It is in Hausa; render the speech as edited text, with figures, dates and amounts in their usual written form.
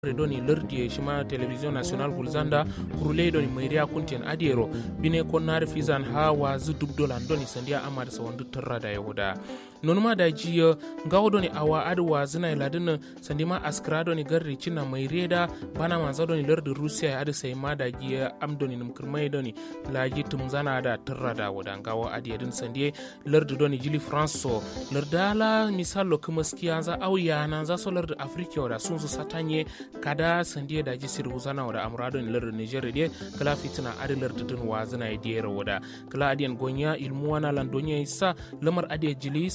redoni lerdi shima television national gulzanda kurule doni mairia kunten adiero bine konnar fizan ha wazu dubdolan doni sandia amad sawandu tarra da yahuda nonuma da jiyo ngawo doni awa adu wazina iladin sandima askra doni garri china maireda bana manza doni lerdi rusia adu sai ma da jiya amdoni numkirmai doni laji tumzana da tarra da wada ngawo adiyadin sandie lerdi doni jili franco lerdala misalo kuma skiyanza au yana za so lerdi afrika wada sunsu satanye kada sandie da jisir huzana wada amrado ni lerdi nigeria de kala fitina adi lerdi dun wazina idiyera wada kala adiyan gonya ilmuwana landonya isa lamar adiya jili